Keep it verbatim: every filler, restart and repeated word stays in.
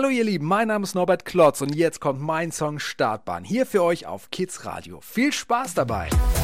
Hallo ihr Lieben, mein Name ist Norbert Klotz und jetzt kommt mein Song Startbahn hier für euch auf Kids Radio. Viel Spaß dabei!